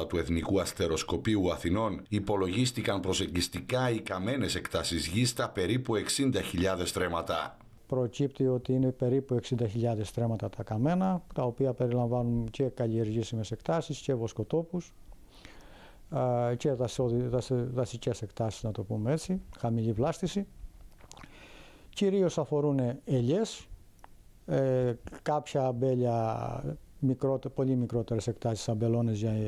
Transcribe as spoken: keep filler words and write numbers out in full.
προγράμματα του Εθνικού Αστεροσκοπείου Αθηνών υπολογίστηκαν προσεγγιστικά οι καμένες εκτάσεις γης στα περίπου εξήντα χιλιάδες στρέμματα. Προκύπτει ότι είναι περίπου εξήντα χιλιάδες στρέμματα τα καμένα, τα οποία περιλαμβάνουν και καλλιεργήσιμες εκτάσεις και βοσκοτόπους και δασικές εκτάσεις, να το πούμε έτσι, χαμηλή βλάστηση. Κυρίως αφορούν ελιές, ε, κάποια αμπέλια, μικρότε, πολύ μικρότερες εκτάσεις αμπελώνες για